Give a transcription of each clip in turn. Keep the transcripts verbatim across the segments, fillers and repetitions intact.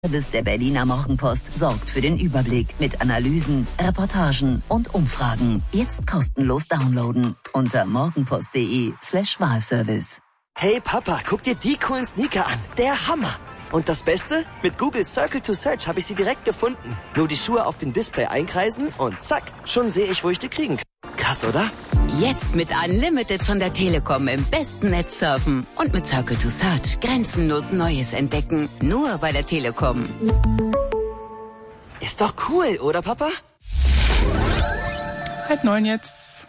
Service der Berliner Morgenpost sorgt für den Überblick mit Analysen, Reportagen und Umfragen. Jetzt kostenlos downloaden unter morgenpost.de slash Wahlservice. Hey Papa, guck dir die coolen Sneaker an. Der Hammer. Und das Beste? Mit Google Circle to Search habe ich sie direkt gefunden. Nur die Schuhe auf dem Display einkreisen und zack, schon sehe ich, wo ich die kriegen kann. Krass, oder? Jetzt mit Unlimited von der Telekom im besten Netz surfen und mit Circle to Search grenzenlos Neues entdecken. Nur bei der Telekom. Ist doch cool, oder Papa? Halb neun jetzt.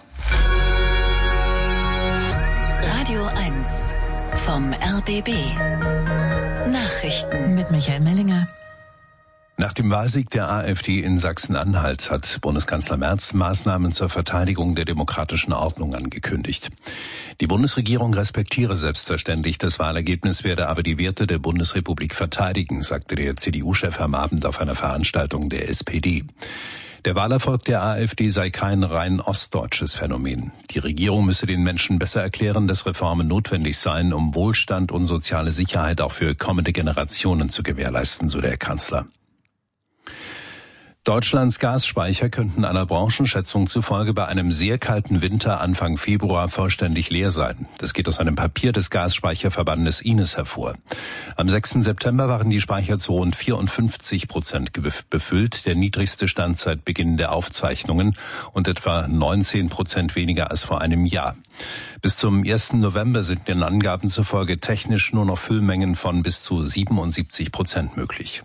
Radio eins vom R B B. Nachrichten mit Michael Mellinger. Nach dem Wahlsieg der AfD in Sachsen-Anhalt hat Bundeskanzler Merz Maßnahmen zur Verteidigung der demokratischen Ordnung angekündigt. Die Bundesregierung respektiere selbstverständlich das Wahlergebnis, werde aber die Werte der Bundesrepublik verteidigen, sagte der C D U-Chef am Abend auf einer Veranstaltung der S P D. Der Wahlerfolg der AfD sei kein rein ostdeutsches Phänomen. Die Regierung müsse den Menschen besser erklären, dass Reformen notwendig seien, um Wohlstand und soziale Sicherheit auch für kommende Generationen zu gewährleisten, so der Kanzler. Deutschlands Gasspeicher könnten einer Branchenschätzung zufolge bei einem sehr kalten Winter Anfang Februar vollständig leer sein. Das geht aus einem Papier des Gasspeicherverbandes I N E S hervor. Am sechsten September waren die Speicher zu rund vierundfünfzig Prozent befüllt, der niedrigste Stand seit Beginn der Aufzeichnungen und etwa neunzehn Prozent weniger als vor einem Jahr. Bis zum ersten November sind den Angaben zufolge technisch nur noch Füllmengen von bis zu siebenundsiebzig Prozent möglich.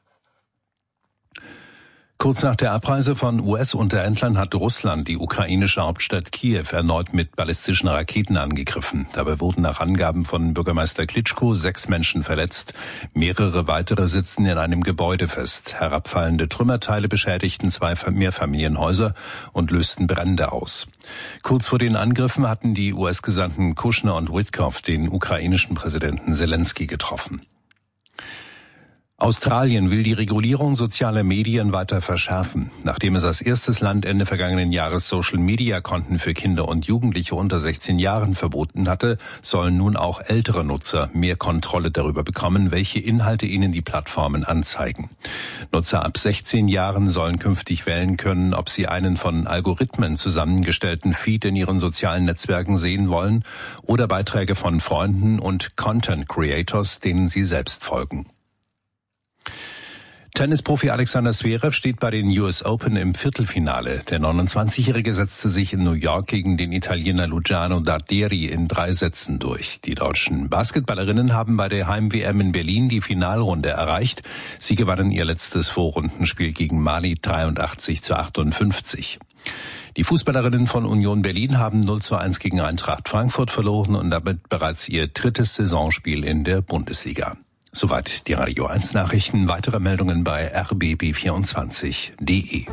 Kurz nach der Abreise von U S-Unterhändlern hat Russland die ukrainische Hauptstadt Kiew erneut mit ballistischen Raketen angegriffen. Dabei wurden nach Angaben von Bürgermeister Klitschko sechs Menschen verletzt. Mehrere weitere sitzen in einem Gebäude fest. Herabfallende Trümmerteile beschädigten zwei Mehrfamilienhäuser und lösten Brände aus. Kurz vor den Angriffen hatten die U S-Gesandten Kushner und Witkoff den ukrainischen Präsidenten Zelensky getroffen. Australien will die Regulierung sozialer Medien weiter verschärfen. Nachdem es als erstes Land Ende vergangenen Jahres Social-Media-Konten für Kinder und Jugendliche unter sechzehn Jahren verboten hatte, sollen nun auch ältere Nutzer mehr Kontrolle darüber bekommen, welche Inhalte ihnen die Plattformen anzeigen. Nutzer ab sechzehn Jahren sollen künftig wählen können, ob sie einen von Algorithmen zusammengestellten Feed in ihren sozialen Netzwerken sehen wollen oder Beiträge von Freunden und Content-Creators, denen sie selbst folgen. Tennisprofi Alexander Zverev steht bei den U S Open im Viertelfinale. Der neunundzwanzigjährige setzte sich in New York gegen den Italiener Luciano Darderi in drei Sätzen durch. Die deutschen Basketballerinnen haben bei der Heim-W M in Berlin die Finalrunde erreicht. Sie gewannen ihr letztes Vorrundenspiel gegen Mali dreiundachtzig zu achtundfünfzig. Die Fußballerinnen von Union Berlin haben null zu eins gegen Eintracht Frankfurt verloren und damit bereits ihr drittes Saisonspiel in der Bundesliga. Soweit die Radio eins Nachrichten. Weitere Meldungen bei r b b vierundzwanzig punkt d e.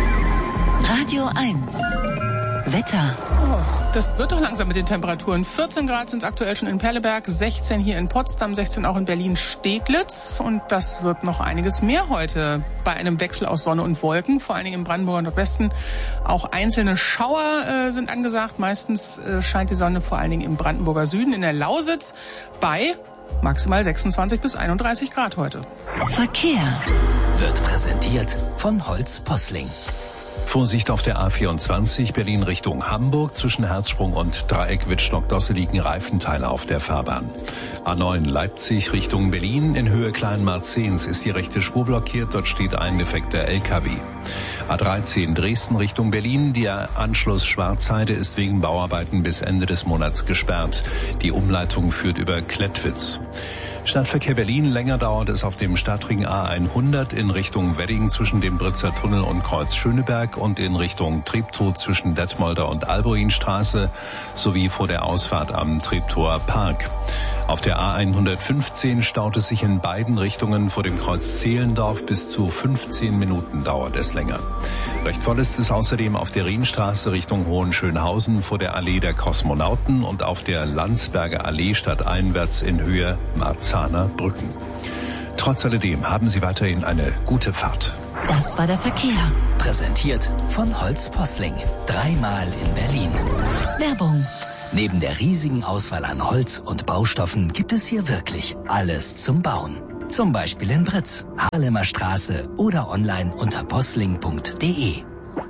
Radio eins. Wetter. Oh, das wird doch langsam mit den Temperaturen. vierzehn Grad sind es aktuell schon in Perleberg, sechzehn hier in Potsdam, sechzehn auch in Berlin-Steglitz. Und das wird noch einiges mehr heute bei einem Wechsel aus Sonne und Wolken, vor allen Dingen im Brandenburger Nordwesten. Auch einzelne Schauer äh, sind angesagt. Meistens äh, scheint die Sonne vor allen Dingen im Brandenburger Süden, in der Lausitz, bei maximal sechsundzwanzig bis einunddreißig Grad heute. Verkehr wird präsentiert von Holz Posling. Vorsicht auf der A vierundzwanzig Berlin Richtung Hamburg. Zwischen Herzsprung und Dreieck Wittstock-Dosse liegen Reifenteile auf der Fahrbahn. A neun Leipzig Richtung Berlin. In Höhe Kleinmarzens ist die rechte Spur blockiert. Dort steht ein defekter L K W. A dreizehn Dresden Richtung Berlin. Der Anschluss Schwarzheide ist wegen Bauarbeiten bis Ende des Monats gesperrt. Die Umleitung führt über Klettwitz. Stadtverkehr Berlin, länger dauert es auf dem Stadtring A hundert in Richtung Wedding zwischen dem Britzer Tunnel und Kreuz Schöneberg und in Richtung Treptow zwischen Detmolder und Alboinstraße sowie vor der Ausfahrt am Treptower Park. Auf der A hundertfünfzehn staut es sich in beiden Richtungen vor dem Kreuz Zehlendorf. Bis zu fünfzehn Minuten dauert es länger. Recht voll ist es außerdem auf der Rienstraße Richtung Hohenschönhausen vor der Allee der Kosmonauten und auf der Landsberger Allee stadteinwärts in Höhe Marzahner Brücken. Trotz alledem haben Sie weiterhin eine gute Fahrt. Das war der Verkehr. Präsentiert von Holz Posling. Dreimal in Berlin. Werbung. Neben der riesigen Auswahl an Holz und Baustoffen gibt es hier wirklich alles zum Bauen. Zum Beispiel in Britz, Haarlemer Straße oder online unter postling punkt de.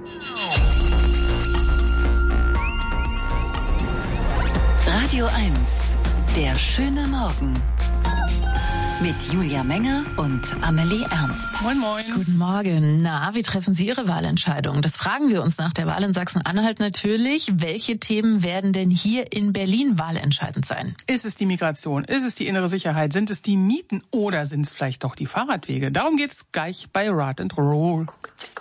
Radio eins. Der schöne Morgen. Mit Julia Menger und Amelie Ernst. Moin, moin. Guten Morgen. Na, wie treffen Sie Ihre Wahlentscheidung? Das fragen wir uns nach der Wahl in Sachsen-Anhalt natürlich. Welche Themen werden denn hier in Berlin wahlentscheidend sein? Ist es die Migration? Ist es die innere Sicherheit? Sind es die Mieten? Oder sind es vielleicht doch die Fahrradwege? Darum geht's gleich bei Rad and Roll.